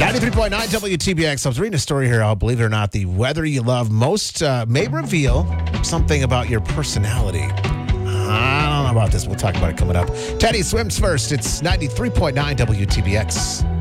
93.9 WTBX. I was reading a story here. I'll believe it or not, the weather you love most may reveal something about your personality. I don't know about this. We'll talk about it coming up. Teddy swims first. It's 93.9 WTBX.